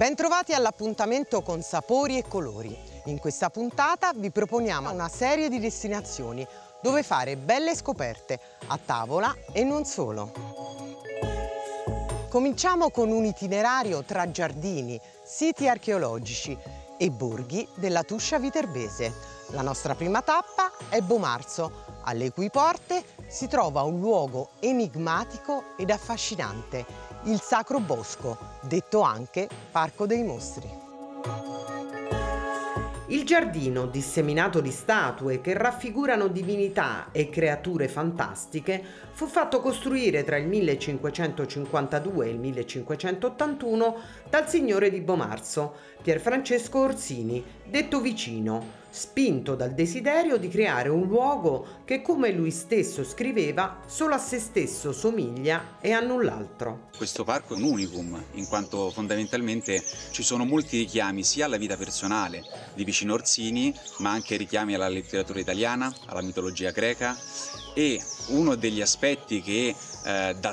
Bentrovati all'appuntamento con Sapori e Colori. In questa puntata vi proponiamo una serie di destinazioni dove fare belle scoperte a tavola e non solo. Cominciamo con un itinerario tra giardini, siti archeologici e borghi della Tuscia viterbese. La nostra prima tappa è Bomarzo, alle cui porte si trova un luogo enigmatico ed affascinante, il Sacro Bosco, detto anche Parco dei Mostri. Il giardino, disseminato di statue che raffigurano divinità e creature fantastiche, fu fatto costruire tra il 1552 e il 1581 dal signore di Bomarzo, Pier Francesco Orsini, detto Vicino, spinto dal desiderio di creare un luogo che, come lui stesso scriveva, solo a se stesso somiglia e a null'altro. Questo parco è un unicum, in quanto fondamentalmente ci sono molti richiami sia alla vita personale di Vicino Orsini, ma anche richiami alla letteratura italiana, alla mitologia greca, e uno degli aspetti che dà